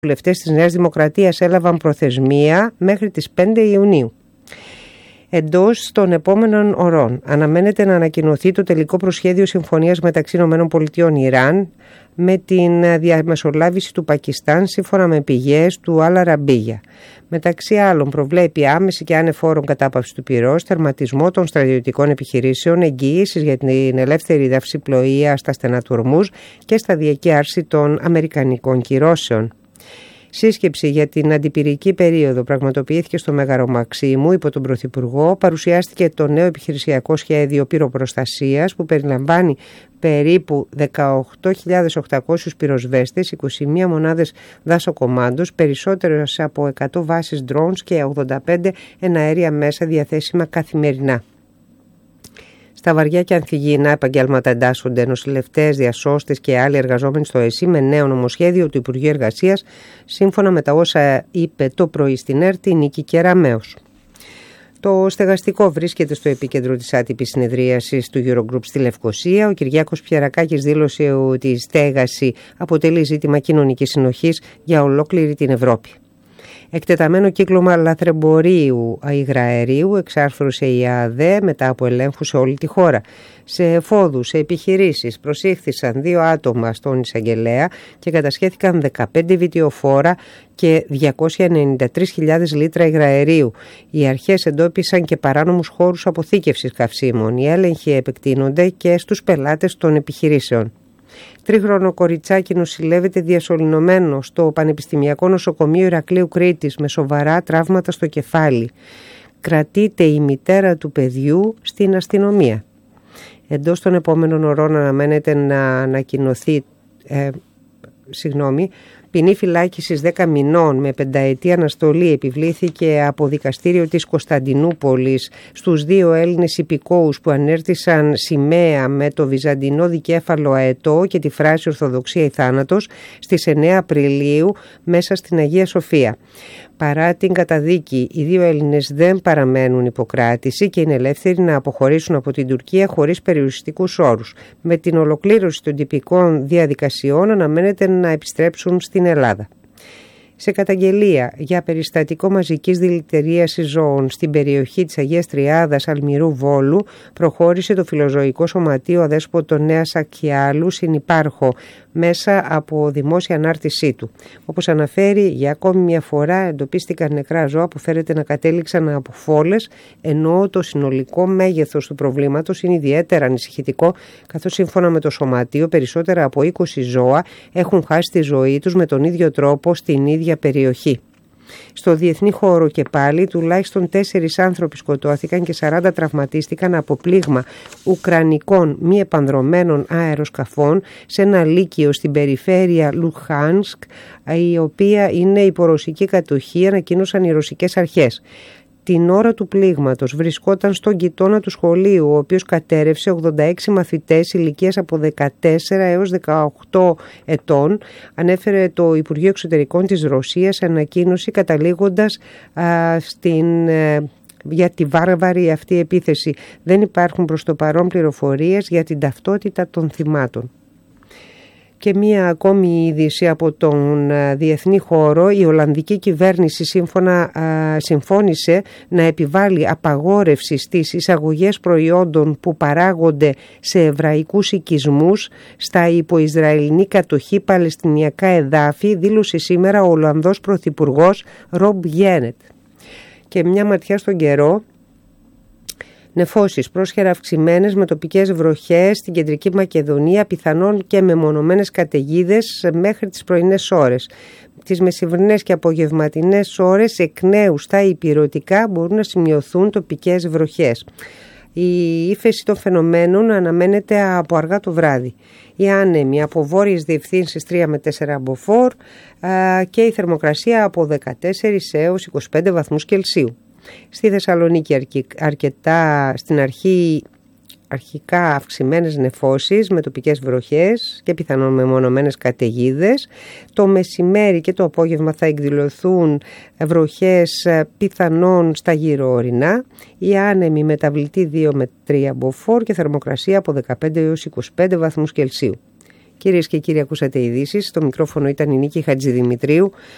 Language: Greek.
βουλευτές της Νέας Δημοκρατίας έλαβαν προθεσμία μέχρι τις 5 Ιουνίου. Εντός των επόμενων ωρών αναμένεται να ανακοινωθεί το τελικό προσχέδιο συμφωνίας μεταξύ ΗΠΑ-Ιράν με την διαμεσολάβηση του Πακιστάν σύμφωνα με πηγές του Αλ Αραμπίγια. Μεταξύ άλλων προβλέπει άμεση και ανεφόρον κατάπαυση του πυρός, τερματισμό των στρατιωτικών επιχειρήσεων, εγγυήσεις για την ελεύθερη ναυσιπλοεία στα στενά του Ορμούζ και σταδιακή άρση των αμερικανικών κυρώσεων. Σύσκεψη για την αντιπυρική περίοδο πραγματοποιήθηκε στο Μέγαρο Μαξίμου υπό τον Πρωθυπουργό. Παρουσιάστηκε το νέο επιχειρησιακό σχέδιο πυροπροστασίας που περιλαμβάνει περίπου 18.800 πυροσβέστες, 21 μονάδες δάσοκομάντος, περισσότερες από 100 βάσεις drones και 85 εναέρια μέσα διαθέσιμα καθημερινά. Στα βαριά και ανθυγιεινά επαγγέλματα εντάσσονται νοσηλευτές, διασώστες και άλλοι εργαζόμενοι στο ΕΣΥ με νέο νομοσχέδιο του Υπουργείου Εργασίας, σύμφωνα με τα όσα είπε το πρωί στην ΕΡΤ η Νίκη Κεραμέως. Το στεγαστικό βρίσκεται στο επίκεντρο της άτυπης συνεδρίασης του Eurogroup στη Λευκοσία. Ο Κυριάκος Πιερακάκης δήλωσε ότι η στέγαση αποτελεί ζήτημα κοινωνικής συνοχής για ολόκληρη την Ευρώπη. Εκτεταμένο κύκλωμα λαθρεμπορίου υγραερίου εξάρθρωσε η ΑΔΕ μετά από ελέγχους σε όλη τη χώρα. Σε εφόδους, σε επιχειρήσεις προσήχθησαν 2 άτομα στον εισαγγελέα και κατασχέθηκαν 15 βιτιοφόρα και 293.000 λίτρα υγραερίου. Οι αρχές εντόπισαν και παράνομους χώρους αποθήκευσης καυσίμων. Οι έλεγχοι επεκτείνονται και στους πελάτες των επιχειρήσεων. 3χρονο κοριτσάκι νοσηλεύεται διασωληνωμένο στο Πανεπιστημιακό Νοσοκομείο Ηρακλείου Κρήτης με σοβαρά τραύματα στο κεφάλι. Κρατείται η μητέρα του παιδιού στην αστυνομία. Εντός των επόμενων ωρών αναμένεται να ανακοινωθεί ποινή φυλάκισης 10 μηνών με 5ετή αναστολή επιβλήθηκε από δικαστήριο της Κωνσταντινούπολης στους 2 Έλληνες υπηκόους που ανέρτησαν σημαία με το βυζαντινό δικέφαλο αετό και τη φράση «Ορθοδοξία ή θάνατος» στις 9 Απριλίου μέσα στην Αγία Σοφία. Παρά την καταδίκη, οι 2 Έλληνες δεν παραμένουν υποκράτηση και είναι ελεύθεροι να αποχωρήσουν από την Τουρκία χωρίς περιοριστικούς όρους. Με την ολοκλήρωση των τυπικών διαδικασιών αναμένεται να επιστρέψουν στην Ελλάδα. Σε καταγγελία για περιστατικό μαζικής δηλητηρίασης ζώων στην περιοχή της Αγίας Τριάδας Αλμυρού Βόλου προχώρησε το Φιλοζωικό Σωματείο Αδέσποτο Νέας Ακιάλου συνυπάρχο μέσα από δημόσια ανάρτησή του. Όπως αναφέρει, για ακόμη μια φορά εντοπίστηκαν νεκρά ζώα που φέρεται να κατέληξαν από φόλες, ενώ το συνολικό μέγεθος του προβλήματος είναι ιδιαίτερα ανησυχητικό, καθώς σύμφωνα με το Σωματείο περισσότερα από 20 ζώα έχουν χάσει τη ζωή τους με τον ίδιο τρόπο στην ίδια περιοχή. Στο διεθνή χώρο και πάλι τουλάχιστον 4 άνθρωποι σκοτώθηκαν και 40 τραυματίστηκαν από πλήγμα ουκρανικών μη επανδρωμένων αεροσκαφών σε ένα λύκειο στην περιφέρεια Λουχάνσκ, η οποία είναι υπορωσική κατοχή, ανακοίνωσαν οι ρωσικές αρχές. Την ώρα του πλήγματος βρισκόταν στον γειτόνα του σχολείου, ο οποίος κατέρρευσε 86 μαθητές ηλικίας από 14 έως 18 ετών, ανέφερε το Υπουργείο Εξωτερικών της Ρωσίας σε ανακοίνωση, καταλήγοντας για τη βάρβαρη αυτή επίθεση. Δεν υπάρχουν προς το παρόν πληροφορίες για την ταυτότητα των θυμάτων. Και μία ακόμη είδηση από τον διεθνή χώρο. Η Ολλανδική κυβέρνηση συμφώνησε να επιβάλλει απαγόρευση στις εισαγωγές προϊόντων που παράγονται σε εβραϊκούς οικισμούς στα υποϊσραηλινή κατοχή παλαιστινιακά εδάφη, δήλωσε σήμερα ο Ολλανδός Πρωθυπουργός Ρομπ Γένετ. Και μια ματιά στον καιρό. Νεφώσεις πρόσχερα αυξημένες με τοπικές βροχές στην Κεντρική Μακεδονία, πιθανόν και μεμονωμένες καταιγίδες μέχρι τις πρωινές ώρες. Τις μεσημβρινές και απογευματινές ώρες εκ νέου στα ηπειρωτικά μπορούν να σημειωθούν τοπικές βροχές. Η ύφεση των φαινομένων αναμένεται από αργά το βράδυ. Οι άνεμοι από βόρειες διευθύνσεις 3 με 4 μποφόρ και η θερμοκρασία από 14 έως 25 βαθμούς Κελσίου. Στη Θεσσαλονίκη αρχικά αυξημένες νεφώσεις με τοπικές βροχές και πιθανόν μεμονωμένες καταιγίδες. Το μεσημέρι και το απόγευμα θα εκδηλωθούν βροχές πιθανόν στα γύρω ορεινά. Οι άνεμοι μεταβλητή 2 με 3 μποφόρ και θερμοκρασία από 15 έως 25 βαθμούς Κελσίου. Κυρίες και κύριοι, ακούσατε ειδήσεις. Στο μικρόφωνο ήταν η Νίκη Χατζηδημητρίου.